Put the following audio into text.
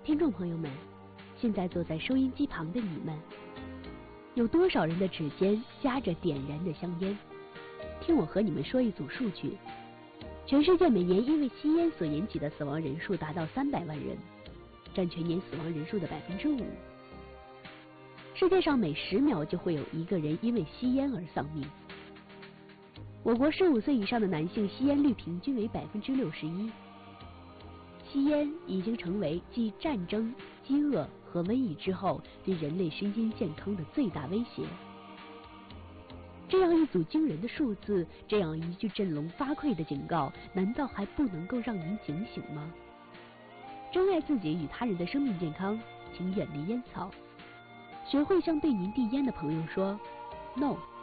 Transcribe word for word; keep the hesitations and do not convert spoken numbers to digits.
听众朋友们，现在坐在收音机旁的你们，有多少人的指尖夹着点燃的香烟？听我和你们说一组数据：全世界每年因为吸烟所引起的死亡人数达到三百万人，占全年死亡人数的百分之五。世界上每十秒就会有一个人因为吸烟而丧命。我国十五岁以上的男性吸烟率平均为百分之六十一。吸烟已经成为继战争、饥饿和瘟疫之后对人类身心健康的最大威胁。这样一组惊人的数字，这样一句振聋发聩的警告，难道还不能够让您警醒吗？珍爱自己与他人的生命健康，请远离烟草。学会向对您递烟的朋友说 No。